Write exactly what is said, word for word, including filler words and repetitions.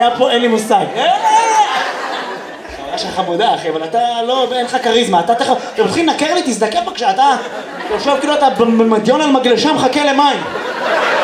היה פה, אין לי מושג. חברה שלך חמודה, אחי, אבל אתה לא, אין לך כריזמה. אתה תכף, אתם מתחילים לנקר לי, תזדקף בבקשה, אתה... אתה חושב כאילו אתה במדיון על מגלשה מחכה למים.